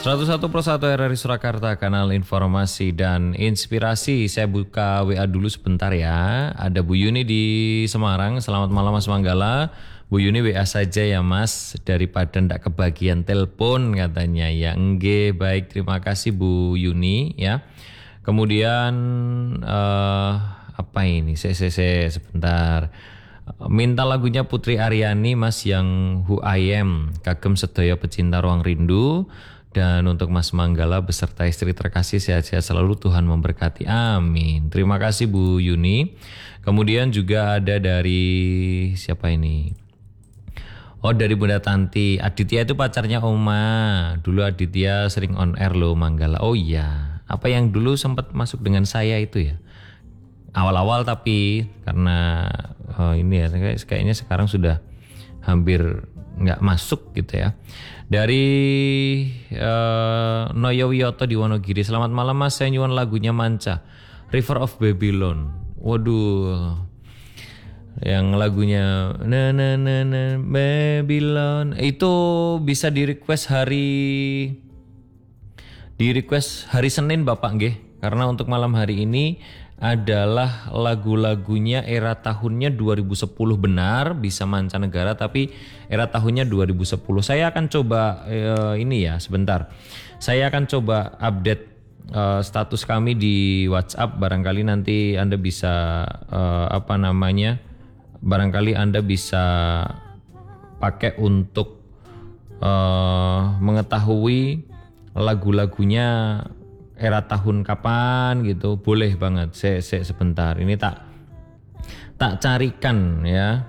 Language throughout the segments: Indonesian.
101.1 RRI Surakarta, kanal informasi dan inspirasi. Saya buka WA dulu sebentar ya. Ada Bu Yuni di Semarang. Selamat malam Mas Manggala. Bu Yuni WA saja ya Mas, daripada ndak kebagian telepon katanya. Ya enggak, baik, terima kasih Bu Yuni ya. Kemudian apa ini? Saya sebentar. Minta lagunya Putri Aryani Mas yang Who I Am, kagem sedaya pecinta Ruang Rindu. Dan untuk Mas Manggala beserta istri terkasih sehat-sehat selalu, Tuhan memberkati, amin. Terima kasih Bu Yuni. Kemudian juga ada dari siapa ini? Oh, dari Bunda Tanti. Aditya itu pacarnya Oma. Dulu Aditya sering on air loh Manggala. Oh iya, apa yang dulu sempat masuk dengan saya itu ya? Awal-awal, tapi karena ini ya kayaknya sekarang sudah hampir nggak masuk gitu ya. Dari Noyo Wiyoto di Wonogiri. Selamat malam Mas, saya nyuwun lagunya Manca, River of Babylon. Waduh, yang lagunya na na na na Babylon itu bisa di request hari Senin Bapak nggih, karena untuk malam hari ini adalah lagu-lagunya era tahunnya 2010, benar bisa mancanegara tapi era tahunnya 2010. Saya akan coba ini ya sebentar. Saya akan coba update status kami di WhatsApp, barangkali nanti Anda bisa barangkali Anda bisa pakai untuk mengetahui lagu-lagunya era tahun kapan gitu, boleh banget. Saya sebentar ini tak carikan ya.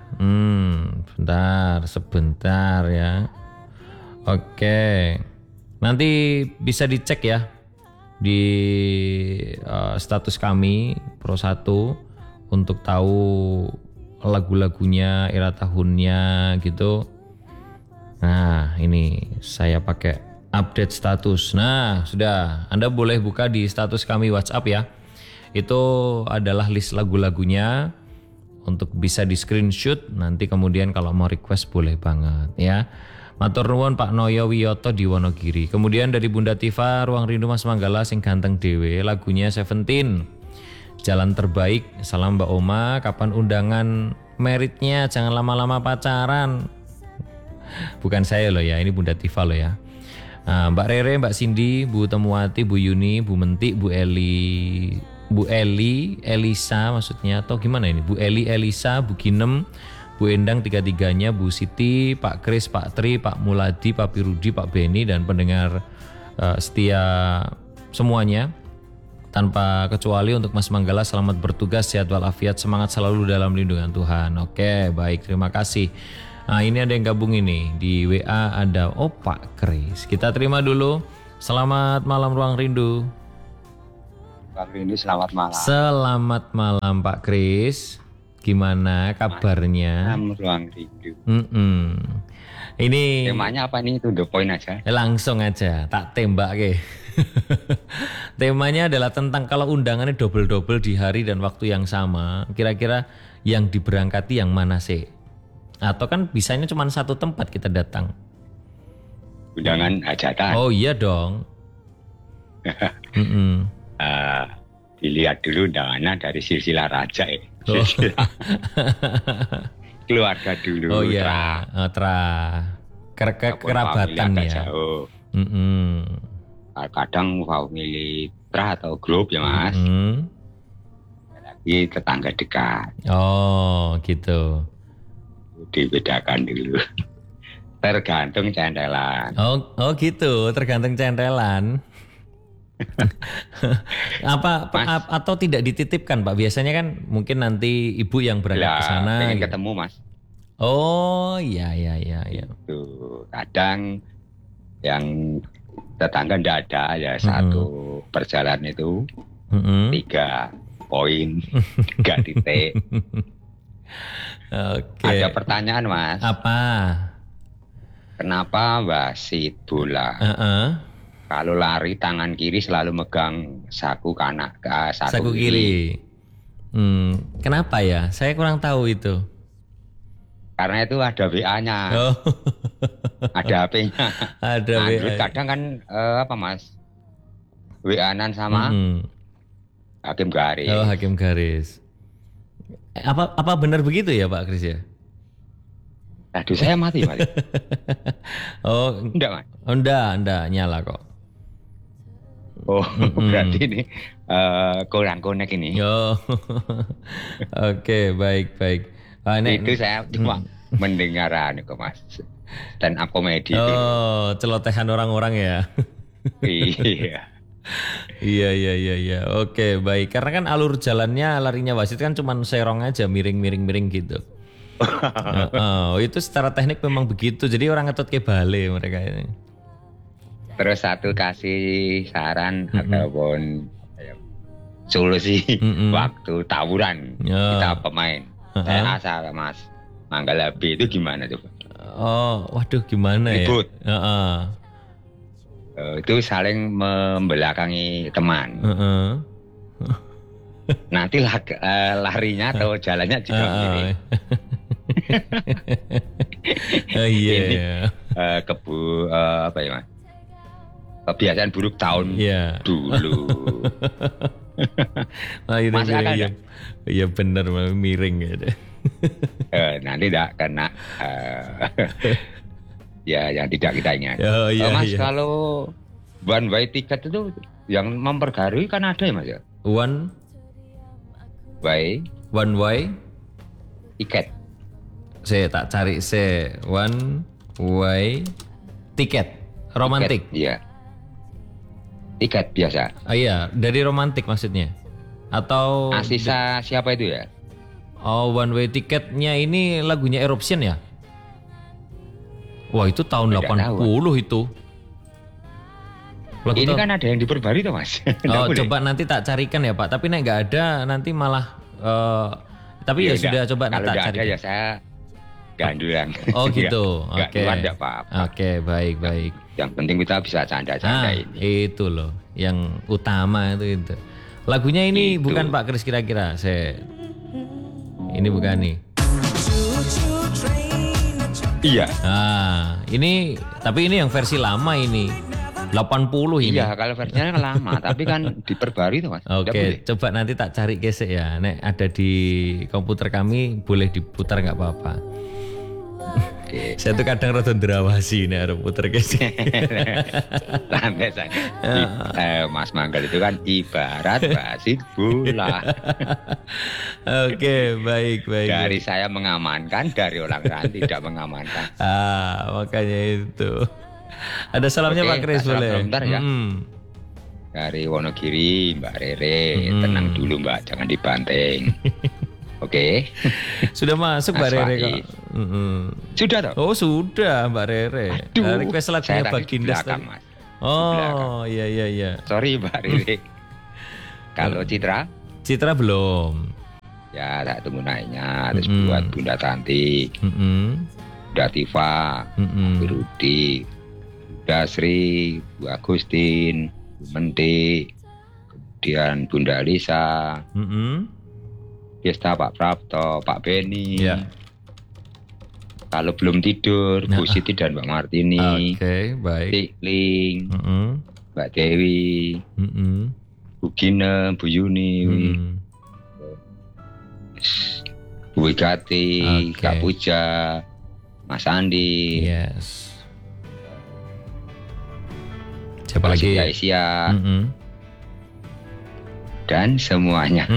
Sebentar ya. Oke, nanti bisa dicek ya di status kami Pro1 untuk tahu lagu-lagunya era tahunnya gitu. Nah, ini saya pakai update status. Nah, sudah. Anda boleh buka di status kami WhatsApp ya. Itu adalah list lagu-lagunya untuk bisa di screenshot. Nanti kemudian kalau mau request boleh banget ya. Matur nuwun Pak Noyo Wiyoto di Wonogiri. Kemudian dari Bunda Tifa, Ruang Rindu Mas Manggala sing ganteng dewe, lagunya Seventeen, Jalan Terbaik. Salam Mbak Oma, kapan undangan meritnya? Jangan lama-lama pacaran. Bukan saya loh ya, ini Bunda Tifa loh ya. Nah, Mbak Rere, Mbak Cindy, Bu Temuwati, Bu Yuni, Bu Menti, Bu Eli, Elisa maksudnya, atau gimana ini? Bu Eli, Elisa, Bu Ginem, Bu Endang, tiga-tiganya, Bu Siti, Pak Kris, Pak Tri, Pak Muladi, Pak Pirudi, Pak Beni, dan pendengar setia semuanya. Tanpa kecuali untuk Mas Manggala, selamat bertugas, sehat walafiat, semangat selalu dalam lindungan Tuhan. Oke, baik, terima kasih. Nah, ini ada yang gabung ini di WA, ada Pak Kris. Kita terima dulu. Selamat malam Ruang Rindu. Ruang Rindu, selamat malam. Selamat malam Pak Kris. Gimana kabarnya? Ruang Rindu. Ini temanya apa nih? To the point aja. Langsung aja, tak tembak ke. Temanya adalah tentang kalau undangannya double-double di hari dan waktu yang sama, kira-kira yang diberangkati yang mana sih? Atau kan bisanya cuma satu tempat kita datang. Undangan hajatan. Oh iya dong. Dilihat dulu undangannya dari silsilah raja ya. Silsilah. Keluarga dulu. Oh iya. Kerabatan ya. Kadang famili tra atau grup ya Mas. Lagi tetangga dekat. Oh gitu. Dibedakan dulu. Tergantung centelan. Oh gitu, tergantung centelan. Atau tidak dititipkan Pak? Biasanya kan mungkin nanti ibu yang berangkat ke sana. Pengen ketemu Mas. Oh iya. Itu kadang yang tetangga ndak ada ya, satu perjalanan itu 3 poin, 3 titik. Okay. Ada pertanyaan Mas. Apa? Kenapa wasit bola kalau lari tangan kiri selalu megang saku kanan, saku kiri? Kenapa ya? Saya kurang tahu itu. Karena itu ada WA-nya, Oh. ada HP-nya. Ada Android WA. kadang kan apa Mas? WA-an sama Mm-mm. hakim Oh, garis. hakim garis. Apa benar begitu ya Pak Kris ya? Aduh saya mati. Oh, Enggak Mas? enggak nyala kok. Oh berarti ini kurang connect ini. Oh. Oke, baik. Ah, Itu saya cuma mendengaran kok Mas. Stand up comedy itu. Oh, celotehan orang-orang ya. Iya. Iya. Oke, baik. Karena kan alur jalannya larinya wasit kan cuman serong aja, miring gitu. Oh, itu secara teknik memang begitu. Jadi orang ngetut ke bale mereka ini. Terus satu kasih saran ataupun solusi waktu tawuran kita pemain. Saya asal Mas. Manggala B itu gimana coba? Oh, waduh gimana ya? Ribut. Heeh. Itu saling membelakangi teman. Nanti larinya atau jalannya juga mirip. Oh iya. Ini apa ya Mas? Kebiasaan buruk tahun dulu. Nah, ini Masih miring, akal ya. Iya benar miring gitu. Nanti tidak kena ya yang tidak kita ingat. Oh, iya, Mas iya. kalau one way ticket itu yang memperbarui kan ada ya Mas ya? One way tiket. Saya tak cari one way tiket romantik. Iya. Tiket biasa. Oh iya, dari romantik maksudnya. Atau Asisa siapa itu ya? Oh, one way tiketnya ini lagunya Eruption ya? Wah, itu tahun Tidak 80 tahu. itu. Lagu Ini tahun- kan ada yang diperbarui tuh Mas. Oh, coba nanti tak carikan ya Pak. Tapi nek nggak ada nanti malah. Tapi ya sudah coba kalau tak nggak ada carikan. ya saya gandulan. Oh gitu. Nggak Oke. keluar nggak apa-apa. Oke, baik. Yang penting kita bisa canda-canda ini. Itu loh yang utama itu. Lagunya ini Itu. bukan Pak Kris kira-kira. Ini bukan nih. Iya. Ah, ini tapi ini yang versi lama ini. 80 ini. Iya, kalau versinya kan lama, tapi kan diperbarui tuh Mas. Nggak Oke, boleh. coba nanti tak cari gesek ya. Nek ada di komputer kami boleh diputar nggak apa-apa. Oke. Saya tuh kadang rada ndrawasi nek arep puter gesek. Santai saja. Mas Manggal itu kan ibarat wasit bola. Oke, baik. Dari saya mengamankan, dari orang lain tidak mengamankan. Makanya itu. Ada salamnya Oke, Pak Kris tak salam boleh. sebentar ya. Dari Wonogiri, Mbak Rere, tenang dulu Mbak, jangan dibanting. Oke. Sudah masuk Mbak Mas Rere Faiz. kok. Sudah toh? Oh sudah Mbak Rere. Aduh, Request saya lagunya tadi di Baginda belakang, tadi. Mas. Oh iya. Sorry Mbak Rere. Kalau Citra, Citra belum. ya tak tunggu naiknya. Terus buat Bunda Tanti, Bunda Tifa, Bu Rudi, Bunda Sri, Bu Agustin, Bu Menti, kemudian Bunda Lisa, Fiesta Pak Prapto, Pak Beni. Ya. Kalau belum tidur, Bu Siti dan Mbak Martini, Oke, baik. Tikling, Mbak Dewi, Bu Gine, Bu Yuni, Bu Wigati, Oke. Kak Puja, Mas Andi, Yes. Siapa Mas lagi? Aisyah, dan semuanya.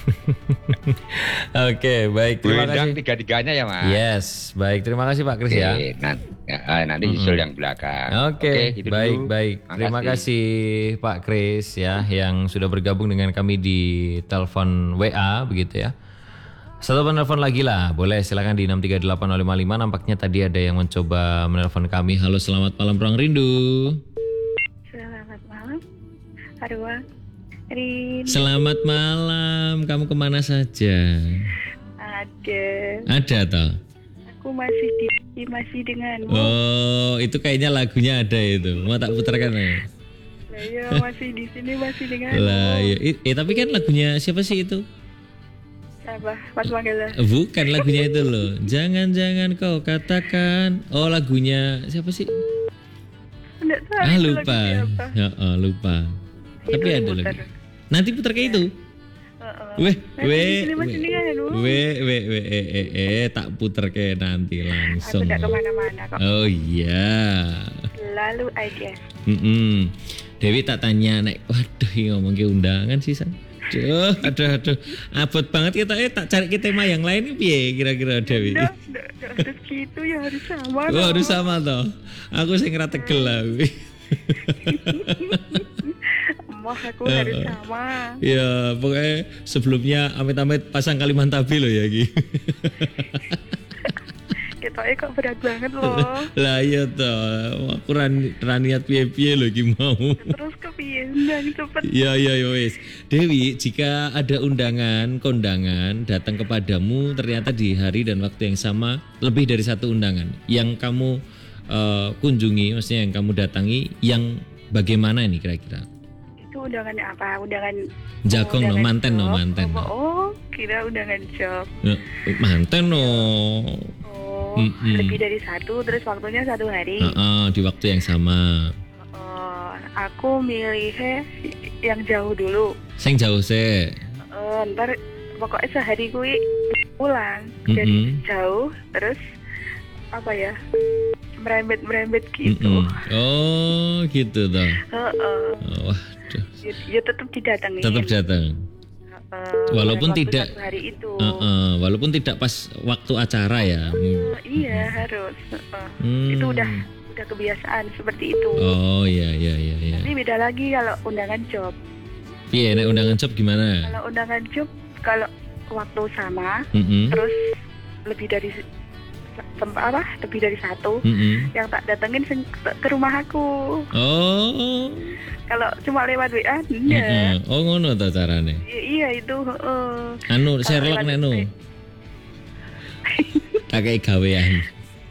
Oke, baik. Bu Terima Endang kasih. tiga-tiganya ya Mas. Yes, baik. Terima kasih Pak Kris ya. Oke, nanti nyusul yang belakang. Oke, gitu baik. dulu. Terima kasih Pak Kris ya yang sudah bergabung dengan kami di telepon WA begitu ya. Satu penelpon lagi lah, boleh silakan di 638555. Nampaknya tadi ada yang mencoba menelpon kami. Halo, selamat malam Ruang Rindu. Selamat malam, Arwa. Rin, Selamat malam. Kamu kemana saja? ada. Ada toh? Aku masih denganmu. Oh, itu kayaknya lagunya ada itu. Mau tak putarkan ya? Lah ya, masih di sini masih denganmu. Lah, ya. Tapi kan lagunya siapa sih itu? Apa? Mas Manggala. Bukan lagunya itu loh. Jangan kau katakan. Oh lagunya siapa sih? Enggak tahu itu Lupa. lagunya apa. Lupa. Tapi Itu ada diputar. lagi. Nanti putar kayak itu. Heeh. Nanti Mas ini kan aduh. Tak puter ke nanti Aku langsung. enggak kemana-mana kok. Oh iya. Lalu aja. Dewi tak tanya nek, waduh ini ngomong ke undangan sih San. Aduh, abot banget kita tak cari ke tema yang lain ini piye kira-kira Dewi. Enggak harus gitu ya, harus sama. Oh, harus sama toh. Aku sing ora tegel lah kuwi. Emang aku harus sama. Ya, pokoknya sebelumnya amit-amit pasang Kalimantabi loh ya Ki. Ketoknya kok berat banget loh. Lah iya toh. Aku niat piye-piye lho Ki mau. Terus kepiye ndang cepet. Ya wis. Dewi, jika ada kondangan datang kepadamu ternyata di hari dan waktu yang sama lebih dari satu undangan yang kamu kunjungi, maksudnya yang kamu datangi, yang bagaimana ini kira-kira? Itu undangannya apa? Undangan Jagong no, manten no. Oh, kira undangan job. Ya, manten no. Oh, lebih dari satu, terus waktunya 1 hari. Di waktu yang sama. Aku milihnya yang jauh dulu. Sing jauh sih. Ntar pokoknya sehari gue pulang dari jauh, terus apa ya, merembet gitu. Oh gitu toh. Waduh. Ya tetap didatengin. Tetap datang. Walaupun waktu tidak 1 hari itu. Walaupun tidak pas waktu acara ya. Iya harus. Itu udah kebiasaan seperti itu. Oh iya. Tapi beda lagi kalau undangan job. Iya, nek undangan job gimana? Kalau undangan job, kalau waktu sama, terus lebih dari lebih dari satu, yang tak datengin ke rumah aku. Oh. Kalau cuma lewat WA, enggak. Oh ngono ta carane. Iya itu. Anu Sherlock nek nu. Tak kayak gawean.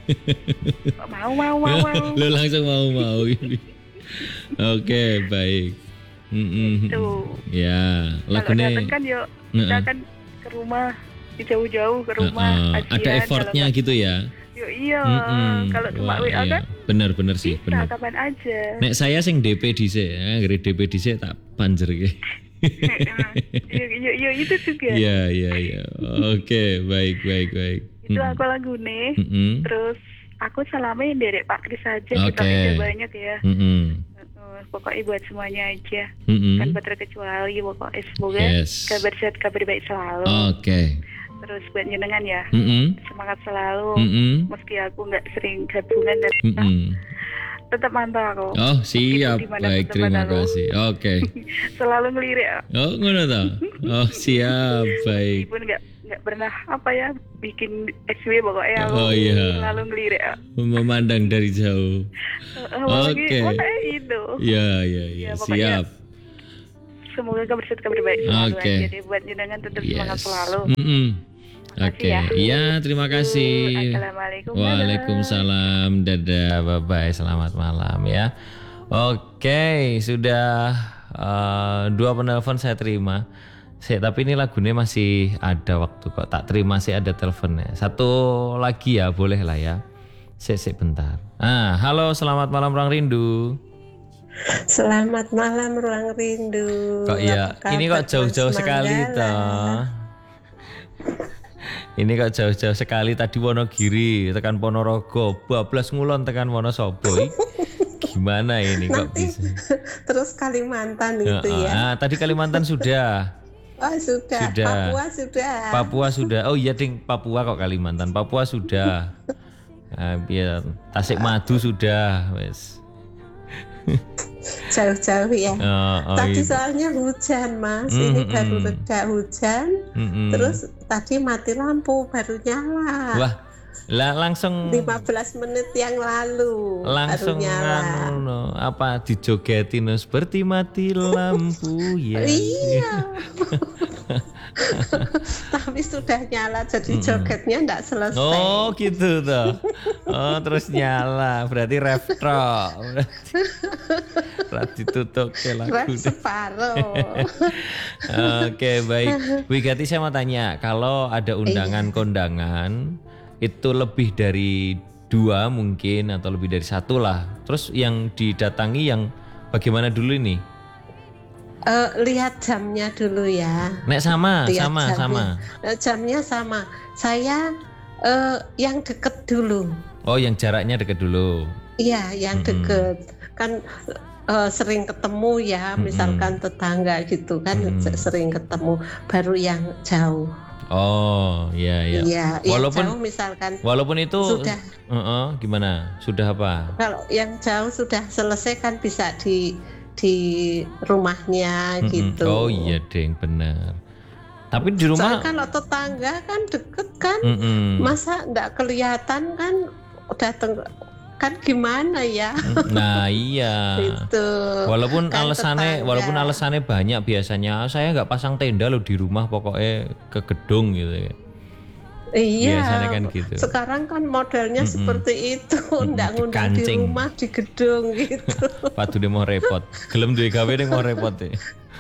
Mau. Lo langsung mau. Oke, baik. Itu. Ya, lagunya. Kalau datang kan yuk, kita kan ke rumah, jauh-jauh ke rumah. Ada effortnya gitu ya. Iya. Kalau cuma WA kan. Bener sih, bener. Kapan aja. Nek saya sing DP dhisik, ngeri DP dhisik tak panjerke. Iya itu juga. Iya. Oke, baik. Itu aku lagu nih. Terus aku salamnya dari Pak Kris aja. Kita udah banyak ya. Pokoknya buat semuanya aja. Tanpa terkecuali pokoknya semoga kabar sehat, kabar baik selalu. Oke. Terus buat jenengan ya. Semangat selalu. Meski aku nggak sering gabungan dan tetap mantau aku. Oh siap, baik, terima kasih. Oke. Selalu ngelirik. Oh ngono ta. Oh siap, baik. Meskipun nggak pernah apa ya bikin SW pokoknya. Oh iya. Selalu ngelirik. Memandang dari jauh. Oke. Itu. Iya. Siap. Semoga kabar sehat, kabar baik selalu aja deh. Buat jenengan tetap semangat selalu. Oke, iya terima kasih. Assalamualaikum. Waalaikumsalam. Dadah, bye-bye. Selamat malam ya. Oke, sudah 2 penelpon saya terima. Tapi ini lagunya masih ada waktu kok. Tak terima sih ada teleponnya. Satu lagi ya, boleh lah ya. Sik bentar. Halo, selamat malam Ruang Rindu. Selamat malam Ruang Rindu. Kok ya, ini kok jauh-jauh sekali toh. Ini kok jauh-jauh sekali, tadi Wonogiri tekan Ponorogo, bablas ngulon tekan Wonosobo. Gimana ini kok bisa? Terus Kalimantan itu ya. Tadi Kalimantan sudah. Oh sudah. Papua sudah. Oh iya ding, Papua kok Kalimantan. Papua sudah. Biar Tasikmadu sudah, wes. Jauh-jauh ya. Tadi iya. soalnya hujan Mas, ini baru reda hujan. Terus tadi mati lampu baru nyala. Wah, langsung 15 menit yang lalu langsung baru nyala. Apa dijogetin seperti mati lampu ya. Iya. Tapi sudah nyala jadi jogetnya enggak selesai. Oh gitu toh. Oh terus nyala berarti reftrok. Ditutup ke lagu. Separuh. Oke, baik. Wigati, saya mau tanya, kalau ada undangan kondangan itu lebih dari 2 mungkin atau lebih dari 1 lah. Terus yang didatangi yang bagaimana dulu ini? Lihat jamnya dulu ya. Nek sama. Jamnya sama. Saya yang deket dulu. Oh, yang jaraknya deket dulu. Iya, yang deket. Kan sering ketemu ya, misalkan tetangga gitu kan, sering ketemu. Baru yang jauh. Oh, iya. Iya, walaupun yang jauh misalkan. Walaupun itu sudah. Gimana? Sudah apa? Kalau yang jauh sudah selesai kan bisa di rumahnya gitu. Oh iya, Deng, benar. Tapi di rumah. Soalnya kalau tetangga kan deket kan, masa nggak kelihatan kan, datang kan gimana ya? Nah iya. Itu. Walaupun kan alasannya banyak biasanya, saya nggak pasang tenda loh di rumah, pokoknya ke gedung gitu ya. Iya. Biasanya kan gitu. Sekarang kan modelnya seperti itu, nggak ngundang di rumah, di gedung gitu. Padu dia mau repot, gelem duwe gawe dia mau repot ya.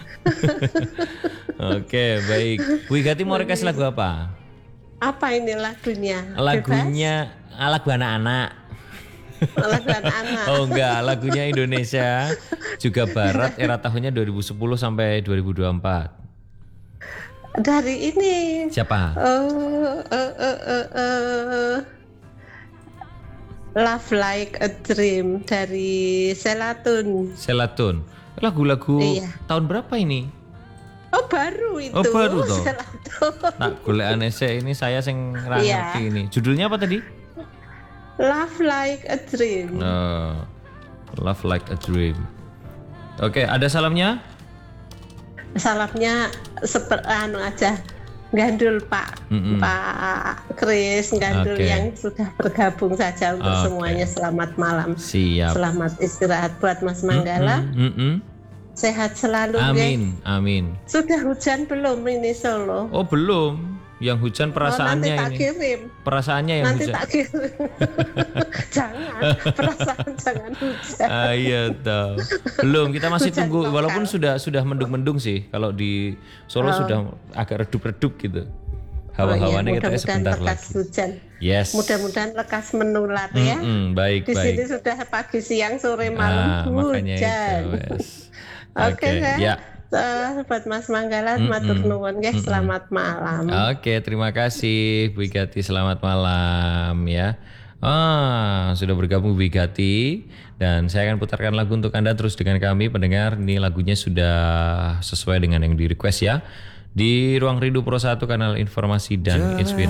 Oke, baik. Wigati mau request lagu apa? Apa ini lagunya? Lagunya lagu anak-anak. Lagu anak-anak. Oh enggak, lagunya Indonesia juga Barat, era tahunnya 2010 sampai 2024. Dari ini. Siapa? Love Like a Dream dari Selatun. Lagu-lagu tahun berapa ini? Oh baru itu. Oh baru toh. Selatun. Nah, golekan ini saya sing ngerti ini. Judulnya apa tadi? Love Like a Dream. Love Like a Dream. Oke, ada salamnya? Salamnya aja. Gandul Pak Kris, Gandul yang sudah bergabung saja untuk semuanya. Selamat malam. Siap. Selamat istirahat buat Mas Manggala. Sehat selalu. Amin. Sudah hujan belum ini Solo? Oh belum. Yang hujan perasaannya nanti tak ini. Kirim. Perasaannya yang nanti hujan. Tak kirim. Jangan, perasaan jangan hujan. Iya tahu. Belum, kita masih hujan tunggu lokal. Walaupun sudah mendung-mendung sih. Kalau di Solo sudah agak redup-redup gitu. Hawa-hawanya kita sebentar lagi. Hujan. Yes. Mudah-mudahan lekas menular ya. Baik. Di sini sudah pagi, siang, sore, malam hujan. Oke, ya. Buat Mas Manggala, matur nuwun nggih, selamat malam. Oke, terima kasih Bu Wigati, selamat malam ya. Sudah bergabung Bu Wigati dan saya akan putarkan lagu untuk Anda terus dengan kami pendengar. Ini lagunya sudah sesuai dengan yang di request ya. Di Ruang Rindu Pro 1 kanal informasi dan inspirasi.